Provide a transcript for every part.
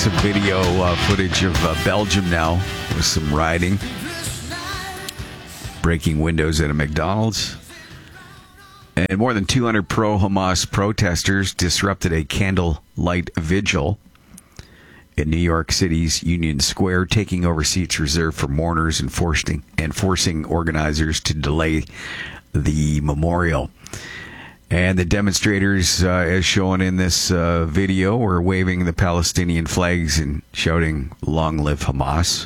some video footage of Belgium now with some rioting, breaking windows at a McDonald's. And more than 200 pro-Hamas protesters disrupted a candlelight vigil in New York City's Union Square, taking over seats reserved for mourners and forcing organizers to delay the memorial. And the demonstrators, as shown in this video, were waving the Palestinian flags and shouting, "Long live Hamas."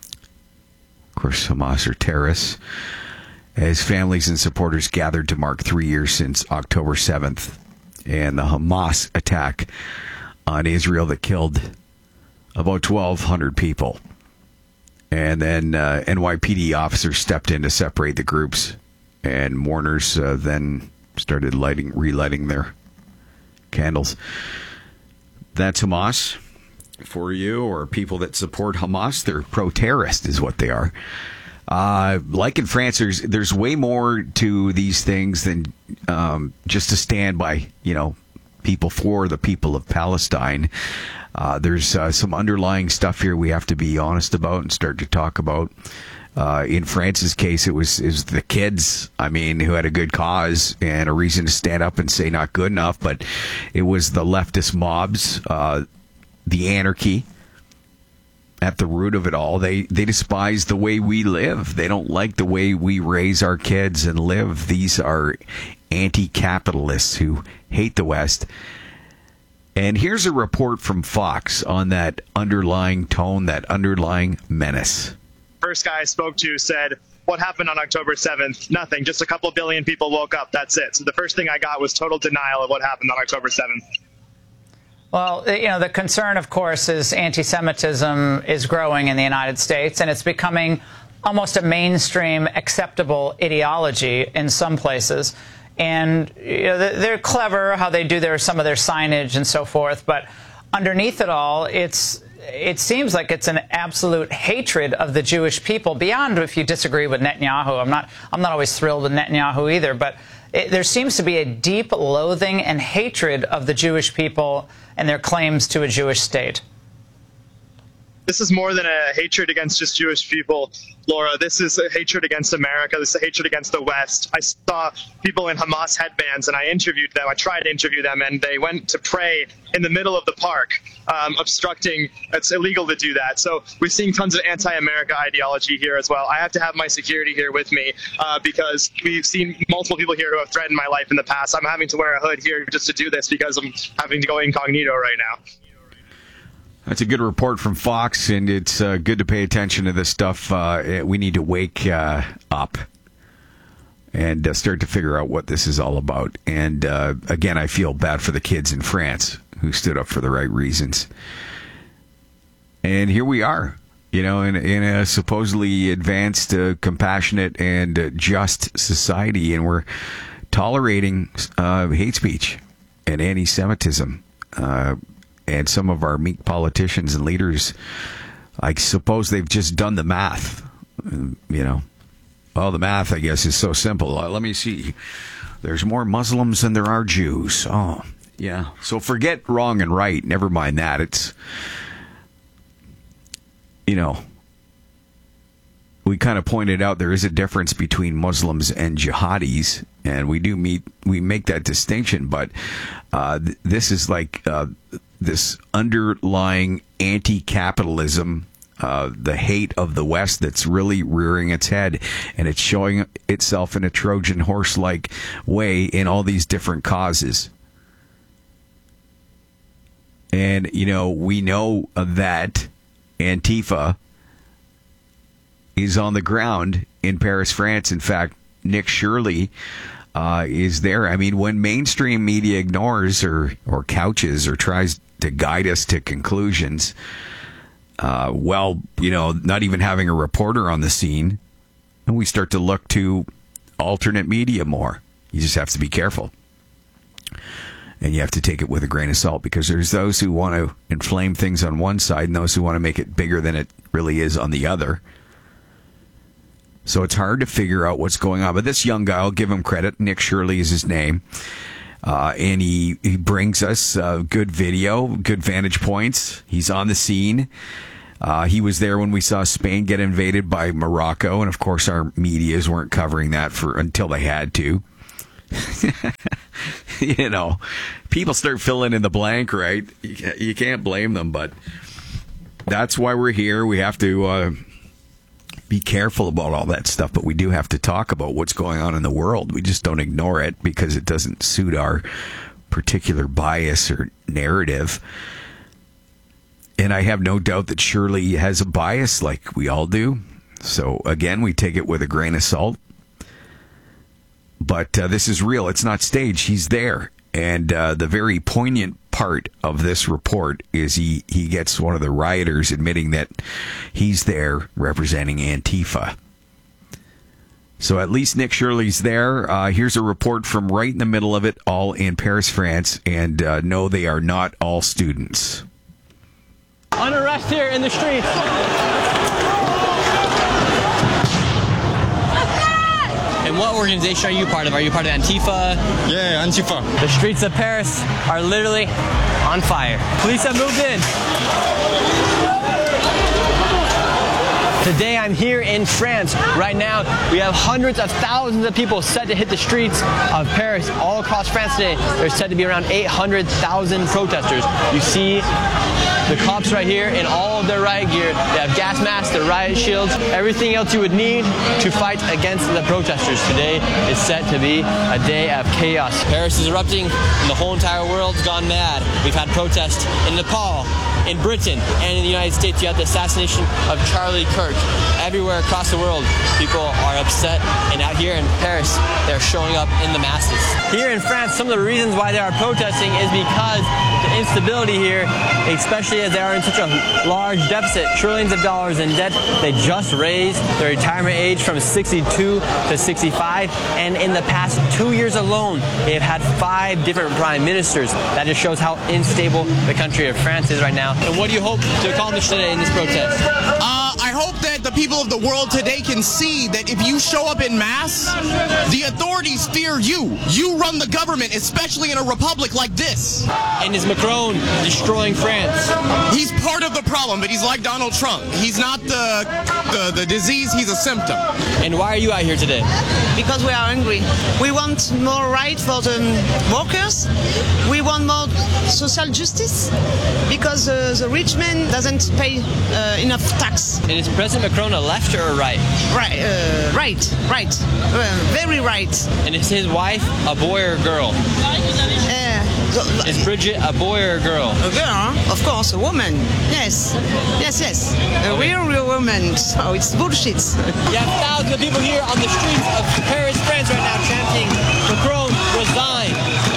Of course, Hamas are terrorists. As families and supporters gathered to mark 3 years since October 7th and the Hamas attack on Israel that killed about 1,200 people. And then NYPD officers stepped in to separate the groups, and mourners then started relighting their candles. That's Hamas for you, or people that support Hamas. They're pro-terrorist is what they are. Like in France, there's way more to these things than just to stand by, people for the people of Palestine. There's some underlying stuff here we have to be honest about and start to talk about. In France's case, it was the kids, who had a good cause and a reason to stand up and say not good enough, but it was the leftist mobs, the anarchy at the root of it all. They despise the way we live. They don't like the way we raise our kids and live. These are anti-capitalists who hate the West. And here's a report from Fox on that underlying tone, that underlying menace. First guy I spoke to said, "What happened on October 7th? Nothing. Just a couple billion people woke up. That's it." So the first thing I got was total denial of what happened on October 7th. Well, the concern, of course, is anti-Semitism is growing in the United States, and it's becoming almost a mainstream acceptable ideology in some places. And they're clever how they do some of their signage and so forth, but underneath it all, it seems like it's an absolute hatred of the Jewish people, beyond if you disagree with Netanyahu. I'm not always thrilled with Netanyahu either, but there seems to be a deep loathing and hatred of the Jewish people and their claims to a Jewish state. This is more than a hatred against just Jewish people, Laura. This is a hatred against America. This is a hatred against the West. I saw people in Hamas headbands, and I interviewed them. I tried to interview them, and they went to pray in the middle of the park, obstructing. It's illegal to do that. So we're seeing tons of anti-America ideology here as well. I have to have my security here with me because we've seen multiple people here who have threatened my life in the past. I'm having to wear a hood here just to do this because I'm having to go incognito right now. That's a good report from Fox, and it's good to pay attention to this stuff. We need to wake up and start to figure out what this is all about. And again, I feel bad for the kids in France who stood up for the right reasons. And here we are, in a supposedly advanced, compassionate, and just society, and we're tolerating hate speech and anti-Semitism. And some of our meek politicians and leaders, I suppose they've just done the math. Well, the math, I guess, is so simple. Let me see. There's more Muslims than there are Jews. Oh, yeah. So forget wrong and right. Never mind that. It's, we kind of pointed out there is a difference between Muslims and jihadis, and we make that distinction. But this is like this underlying anti-capitalism, the hate of the West that's really rearing its head, and it's showing itself in a Trojan horse-like way in all these different causes. And, we know that Antifa is on the ground in Paris, France. In fact, Nick Shirley is there. When mainstream media ignores or couches or tries to guide us to conclusions, not even having a reporter on the scene, and we start to look to alternate media more. You just have to be careful. And you have to take it with a grain of salt, because there's those who want to inflame things on one side and those who want to make it bigger than it really is on the other. So it's hard to figure out what's going on. But this young guy, I'll give him credit, Nick Shirley is his name, And he brings us good video, good vantage points. He's on the scene. He was there when we saw Spain get invaded by Morocco, and of course our medias weren't covering that until they had to. You know, people start filling in the blank, right? You can't blame them, but that's why we're here. We have to be careful about all that stuff, but we do have to talk about what's going on in the world. We just don't ignore it because it doesn't suit our particular bias or narrative. And I have no doubt that Shirley has a bias like we all do. So, again, we take it with a grain of salt. But this is real. It's not staged. He's there. And the very poignant part of this report is he gets one of the rioters admitting that he's there representing Antifa. So at least Nick Shirley's there. Here's a report from right in the middle of it, all in Paris, France. And no, they are not all students. On arrest here in the streets. And what organization are you part of? Are you part of Antifa? Yeah, Antifa. The streets of Paris are literally on fire. Police have moved in. Today I'm here in France. Right now we have hundreds of thousands of people set to hit the streets of Paris all across France today. There's said to be around 800,000 protesters. You see the cops right here in all of their riot gear. They have gas masks, their riot shields, everything else you would need to fight against the protesters. Today is set to be a day of chaos. Paris is erupting and the whole entire world's gone mad. We've had protests in Nepal, in Britain, and in the United States. You had the assassination of Charlie Kirk. Everywhere across the world, people are upset, and out here in Paris, they're showing up in the masses. Here in France, some of the reasons why they are protesting is because the instability here, especially as they are in such a large deficit, trillions of dollars in debt. They just raised the retirement age from 62 to 65, and in the past 2 years alone, they have had 5 different prime ministers. That just shows how unstable the country of France is right now. And what do you hope to accomplish today in this protest? I hope that the people of the world today can see that if you show up in mass, the authorities fear you. You run the government, especially in a republic like this. And is Macron destroying France? He's part of the problem, but he's like Donald Trump. He's not the disease, he's a symptom. And why are you out here today? Because we are angry. We want more rights for the workers. We want more social justice because the rich man doesn't pay enough tax. And is President Macron a left or a right? Right. Very right. And is his wife a boy or a girl? Is Bridget a boy or a girl? A girl, of course, a woman. Yes. A real woman. So it's bullshit. You have thousands of people here on the streets of Paris, France right now chanting, Macron, resign.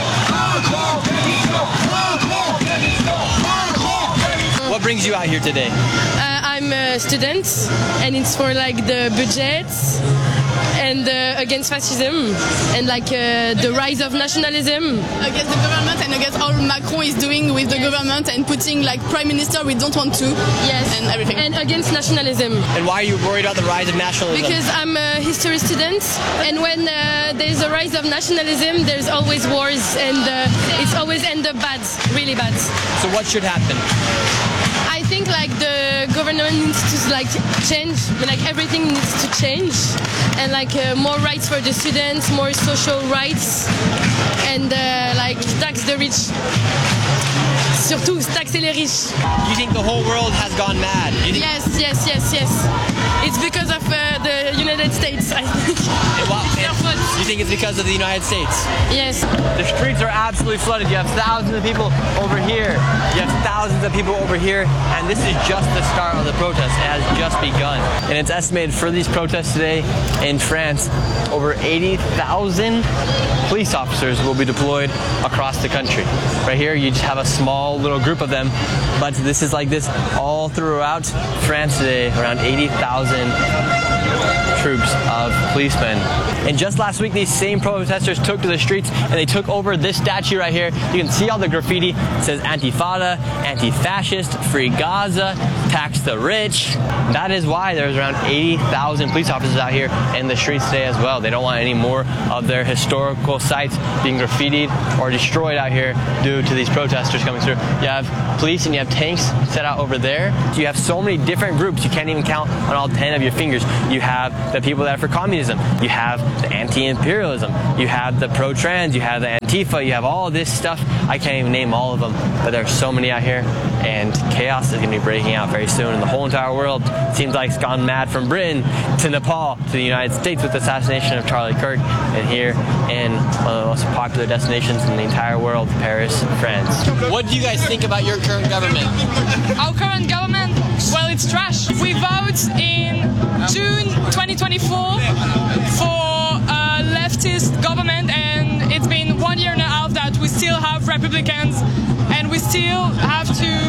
What brings you out here today? I'm a student, and it's for like the budget and against fascism and like the rise of nationalism. Against the government and against all Macron is doing with the government and putting like prime minister we don't want to. Yes. And everything. And against nationalism. And why are you worried about the rise of nationalism? Because I'm a history student, and when there's a rise of nationalism, there's always wars, and it's always end up bad, really bad. So what should happen? I think like the government needs to like change, like everything needs to change, and like more rights for the students, more social rights, and like tax the rich. Surtout taxer les riches. You think the whole world has gone mad? Yes. It's because of the United States, I think. You think it's because of the United States? Yes. The streets are absolutely flooded. You have thousands of people over here. You have thousands of people over here. And this is just the start of the protest. It has just begun. And it's estimated for these protests today in France, over 80,000 police officers will be deployed across the country. Right here, you just have a small little group of them. But this is like this all throughout France today, around 80,000 troops of policemen. And just last week, these same protesters took to the streets and they took over this statue right here. You can see all the graffiti. It says Antifada, anti-fascist, free Gaza, tax the rich. That is why there's around 80,000 police officers out here in the streets today as well. They don't want any more of their historical sites being graffitied or destroyed out here due to these protesters coming through. You have police and you have tanks set out over there. You have so many different groups, you can't even count on all 10 of your fingers. You have the people that are for communism. You have the anti-imperialism. You have the pro-trans. You have the Antifa. You have all this stuff. I can't even name all of them, but there are so many out here, and chaos is going to be breaking out very soon. And the whole entire world seems like it's gone mad, from Britain to Nepal to the United States with the assassination of Charlie Kirk, and here in one of the most popular destinations in the entire world, Paris, France. What do you guys think about your current government? Our current government, well, it's trash. We vote in June 2024 for a leftist government, and it's been 1 year and a half that we still have Republicans, and we still have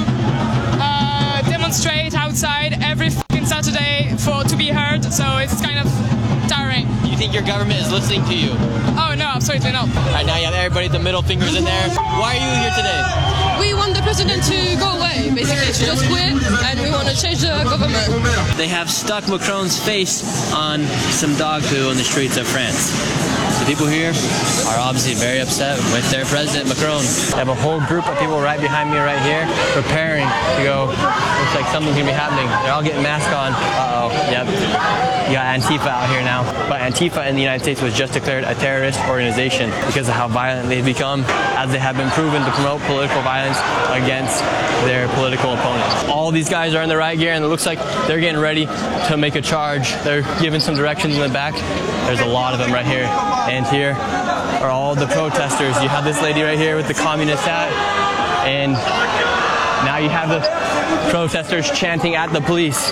to demonstrate outside every fucking Saturday to be heard, so it's kind of tiring. You think your government is listening to you? Oh no, absolutely not. Right now you have everybody with the middle fingers in there. Why are you here today? We want the president to go away, basically, to just quit, and we want to change the government. They have stuck Macron's face on some dog poo in the streets of France. The people here are obviously very upset with their president, Macron. I have a whole group of people right behind me right here preparing to go. Looks like something's going to be happening. They're all getting masks on. Uh-oh. Yep. You got Antifa out here now. But Antifa in the United States was just declared a terrorist organization because of how violent they've become, as they have been proven to promote political violence against their political opponents. All these guys are in the riot gear, and it looks like they're getting ready to make a charge. They're giving some directions in the back. There's a lot of them right here. And here are all the protesters. You have this lady right here with the communist hat, and now you have the protesters chanting at the police.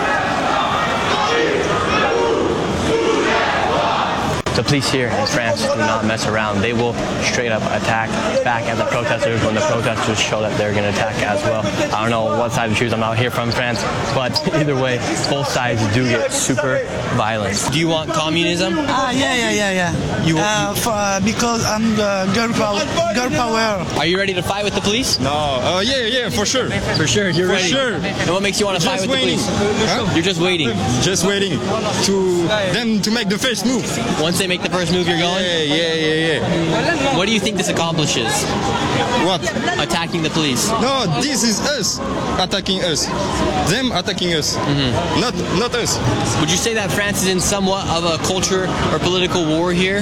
The police here in France do not mess around. They will straight up attack back at the protesters when the protesters show that they're going to attack as well. I don't know what side to choose. I'm not here from France, but either way, both sides do get super violent. Do you want communism? Yeah. Because I'm girl power. Are you ready to fight with the police? No. Yeah, for sure. For sure, you're ready. For sure. And what makes you want to fight with the police? Huh? You're just waiting. Just waiting to them to make the first move. Once they make the first move, you're going? Yeah. What do you think this accomplishes? What? Attacking the police. No, this is us attacking us. Them attacking us. Mm-hmm. Not us. Would you say that France is in somewhat of a culture or political war here?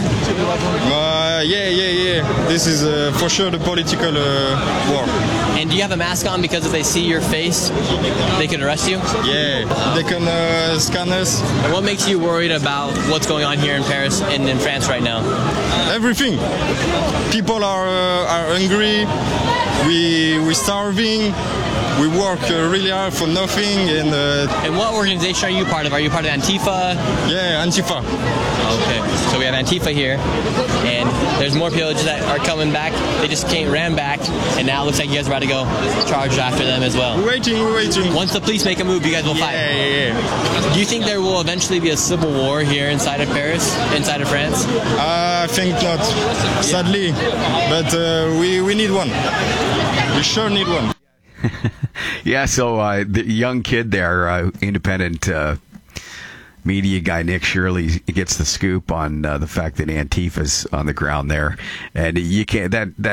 Yeah. This is for sure the political war. And do you have a mask on because if they see your face, they can arrest you? Yeah, they can scan us. And what makes you worried about what's going on here in Paris and in France right now? Everything. People are hungry. We're starving. We work really hard for nothing. And what organization are you part of? Are you part of Antifa? Yeah, Antifa. Okay, so we have Antifa here, and there's more people that are coming back. They just ran back, and now it looks like you guys are about to go charge after them as well. We're waiting. Once the police make a move, you guys will fight. Yeah. Do you think there will eventually be a civil war here inside of Paris, inside of France? I think not, sadly, but we need one. We sure need one. Yeah, so the young kid there, independent media guy Nick Shirley gets the scoop on the fact that Antifa's on the ground there, and you can't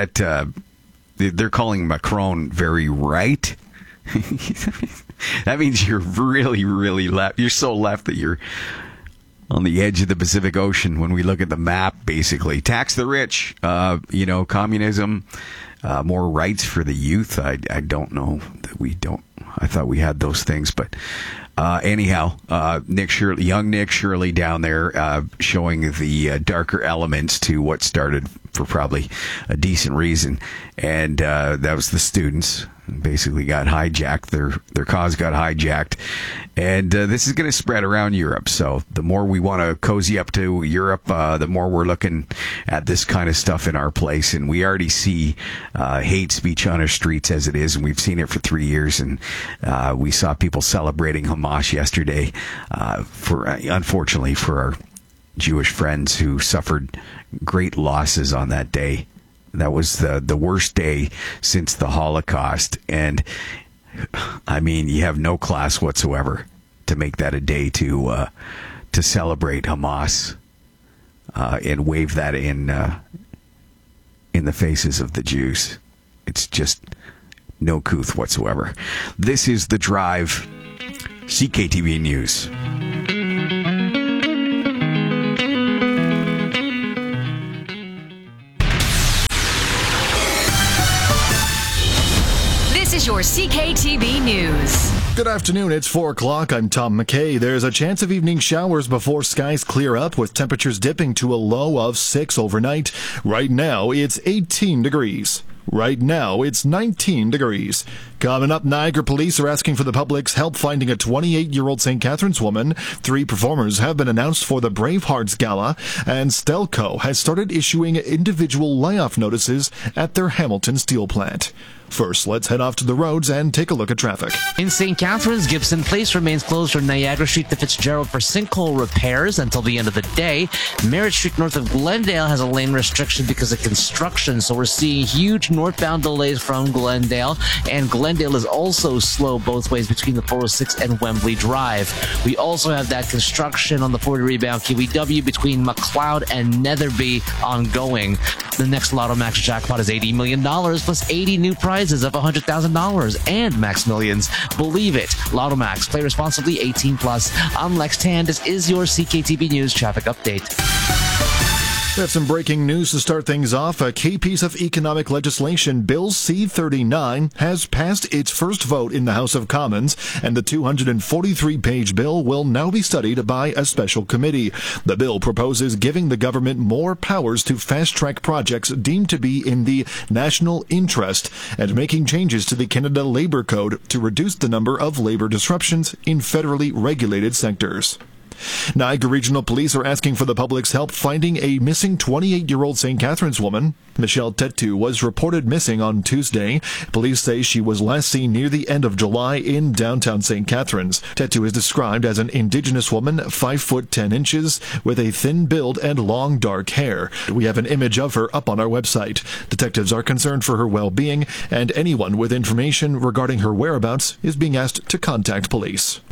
they're calling Macron very right. That means you're really, really left. You're so left that you're on the edge of the Pacific Ocean when we look at the map, basically. Tax the rich, communism, more rights for the youth. I don't know that we don't. I thought we had those things, but anyhow, young Nick Shirley down there showing the darker elements to what started for probably a decent reason, and that was the students basically got hijacked. Their cause got hijacked, and this is going to spread around Europe. So the more we want to cozy up to Europe, the more we're looking at this kind of stuff in our place. And we already see hate speech on our streets as it is, and we've seen it for 3 years. And we saw people celebrating Hamas yesterday, unfortunately for our Jewish friends who suffered great losses on that day. That was the worst day since the Holocaust. And I mean, you have no class whatsoever to make that a day to celebrate Hamas and wave that in the faces of the Jews. It's just no couth whatsoever. This is The Drive, CKTV News. This is your CKTV News. Good afternoon, it's 4 o'clock. I'm Tom McKay. There's a chance of evening showers before skies clear up, with temperatures dipping to a low of 6 overnight. Right now, it's 18 degrees. Right now, it's 19 degrees. Coming up, Niagara police are asking for the public's help finding a 28-year-old St. Catharines woman. 3 performers have been announced for the Bravehearts Gala, and Stelco has started issuing individual layoff notices at their Hamilton steel plant. First, let's head off to the roads and take a look at traffic. In St. Catharines, Gibson Place remains closed from Niagara Street to Fitzgerald for sinkhole repairs until the end of the day. Merritt Street north of Glendale has a lane restriction because of construction, so we're seeing huge northbound delays from Glendale, and Glendale is also slow both ways between the 406 and Wembley Drive. We also have that construction on the 40 rebound KWW between McLeod and Netherby ongoing. The next Lotto Max jackpot is $80 million plus 80 new prizes of $100,000 and Max Millions. Believe it. Lotto Max. Play responsibly. 18 plus. I'm Lex Tan. This is your CKTV News traffic update. We have some breaking news to start things off. A key piece of economic legislation, Bill C-39, has passed its first vote in the House of Commons, and the 243-page bill will now be studied by a special committee. The bill proposes giving the government more powers to fast-track projects deemed to be in the national interest and making changes to the Canada Labour Code to reduce the number of labour disruptions in federally regulated sectors. Niagara Regional Police are asking for the public's help finding a missing 28-year-old St. Catharines woman. Michelle Tetu was reported missing on Tuesday. Police say she was last seen near the end of July in downtown St. Catharines. Tetu is described as an Indigenous woman, 5 foot 10 inches, with a thin build and long dark hair. We have an image of her up on our website. Detectives are concerned for her well-being, and anyone with information regarding her whereabouts is being asked to contact police.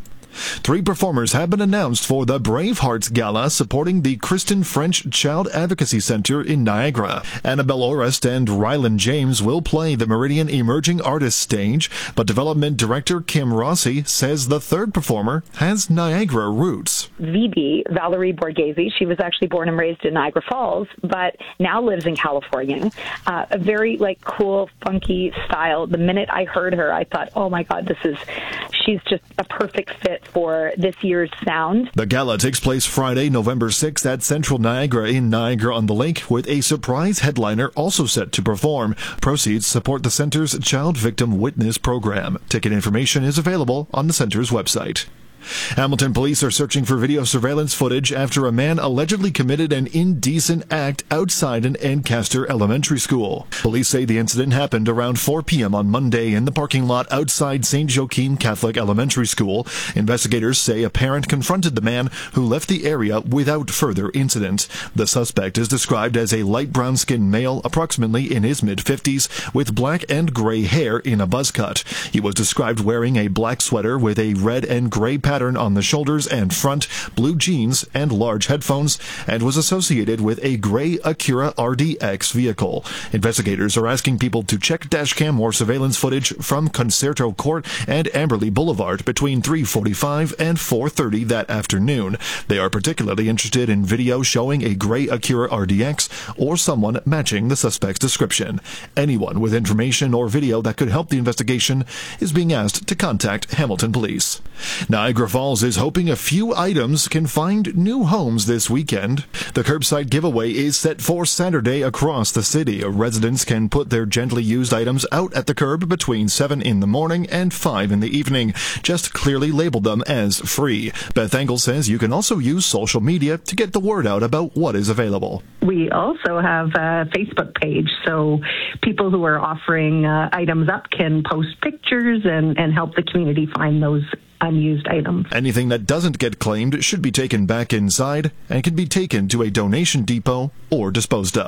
3 performers have been announced for the Bravehearts Gala supporting the Kristen French Child Advocacy Center in Niagara. Annabelle Orest and Ryland James will play the Meridian Emerging Artists stage, but development director Kim Rossi says the 3rd performer has Niagara roots. VB, Valerie Borghese, she was actually born and raised in Niagara Falls, but now lives in California. A very cool, funky style. The minute I heard her, I thought, oh my God, she's just a perfect fit for this year's sound. The gala takes place Friday, November 6th at Central Niagara in Niagara-on-the-Lake, with a surprise headliner also set to perform. Proceeds support the center's Child Victim Witness program. Ticket information is available on the center's website. Hamilton police are searching for video surveillance footage after a man allegedly committed an indecent act outside an Ancaster elementary school. Police say the incident happened around 4 p.m. on Monday in the parking lot outside St. Joachim Catholic Elementary School. Investigators say a parent confronted the man, who left the area without further incident. The suspect is described as a light brown-skinned male, approximately in his mid-50s, with black and gray hair in a buzz cut. He was described wearing a black sweater with a red and gray pattern on the shoulders and front, blue jeans, and large headphones, and was associated with a gray Acura RDX vehicle. Investigators are asking people to check dashcam or surveillance footage from Concerto Court and Amberley Boulevard between 3:45 and 4:30 that afternoon. They are particularly interested in video showing a gray Acura RDX or someone matching the suspect's description. Anyone with information or video that could help the investigation is being asked to contact Hamilton Police. Niagara Falls is hoping a few items can find new homes this weekend. The curbside giveaway is set for Saturday across the city. Residents can put their gently used items out at the curb between 7 in the morning and 5 in the evening. Just clearly label them as free. Beth Engel says you can also use social media to get the word out about what is available. We also have a Facebook page, so people who are offering items up can post pictures and help the community find those unused items. Anything that doesn't get claimed should be taken back inside and can be taken to a donation depot or disposed of.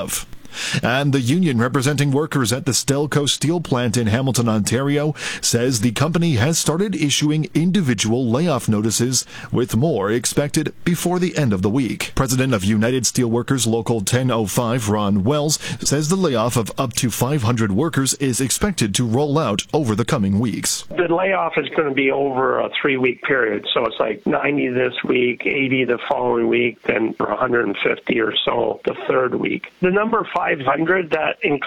And the union representing workers at the Stelco steel plant in Hamilton, Ontario, says the company has started issuing individual layoff notices, with more expected before the end of the week. President of United Steelworkers Local 1005, Ron Wells, says the layoff of up to 500 workers is expected to roll out over the coming weeks. The layoff is going to be over a 3-week period, so it's like 90 this week, 80 the following week, then 150 or so the third week. The number 500, that includes